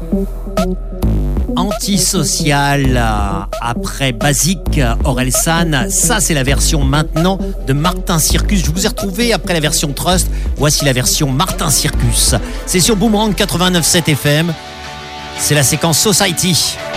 Antisocial après Basique, Orelsan, ça c'est la version maintenant de Martin Circus. Je vous ai retrouvé après la version Trust, voici la version Martin Circus. C'est sur Boomerang 89.7 FM, c'est la séquence Society.